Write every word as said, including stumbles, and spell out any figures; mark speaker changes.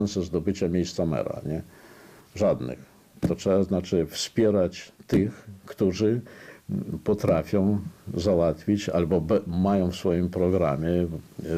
Speaker 1: zdobycia miejsca mera, nie? Żadnych. To trzeba znaczy wspierać tych, którzy potrafią załatwić albo mają w swoim programie